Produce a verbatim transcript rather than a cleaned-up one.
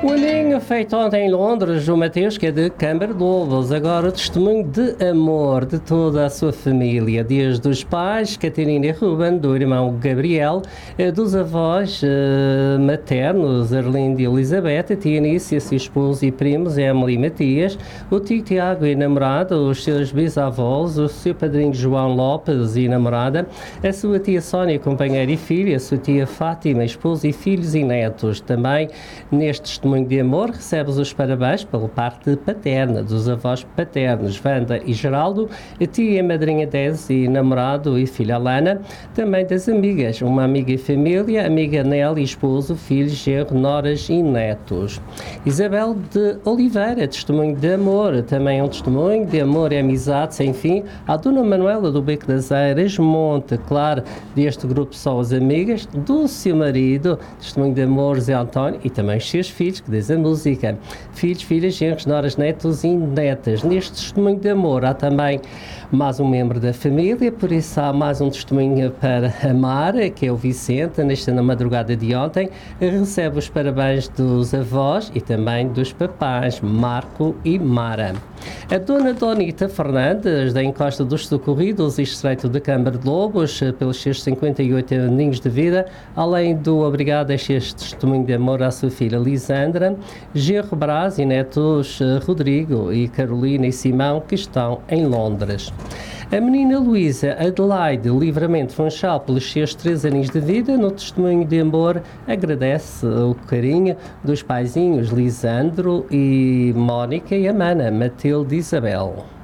O aninho feito ontem em Londres, o Mateus, que é de Câmara de Lobos, agora testemunho de amor de toda a sua família, desde os pais, Catarina e Ruben, do irmão Gabriel, dos avós eh, maternos, Arlindo e Elizabeth, a tia Anícia, seu esposo e primos, Emily e Matias, o tio Tiago e namorada, os seus bisavós, o seu padrinho João Lopes e namorada, a sua tia Sónia, companheira e filha, a sua tia Fátima, esposa e filhos e netos. Também neste testemunho de amor, recebes os parabéns pela parte paterna, dos avós paternos, Wanda e Geraldo, a tia e madrinha Dez e namorado e filha Alana, também das amigas, uma amiga e família, amiga Nelly, esposo, filhos, genro, noras e netos. Isabel de Oliveira, testemunho de amor, também um testemunho de amor e amizade sem fim, à dona Manuela do Beco das Eiras, Monte Claro, deste grupo só as amigas, do seu marido, testemunho de amor, Zé António, e também os seus filhos, que diz a música. Filhos, filhas, genros, noras, netos e netas. Neste testemunho de amor há também mais um membro da família, por isso há mais um testemunho para amar, que é o Vicente, nesta na madrugada de ontem, recebe os parabéns dos avós e também dos papais, Marco e Mara. A dona Donita Fernandes, da Encosta dos Socorridos e Estreito de Câmara de Lobos, pelos seus cinquenta e oito aninhos de vida, além do obrigado a este testemunho de amor à sua filha Lisandra, Gerro Brás e netos Rodrigo e Carolina e Simão, que estão em Londres. A menina Luísa Adelaide Livramento Funchal, pelos seus três anos de vida, no testemunho de amor, agradece o carinho dos paizinhos Lisandro e Mónica e Amana, Matilde e Isabel.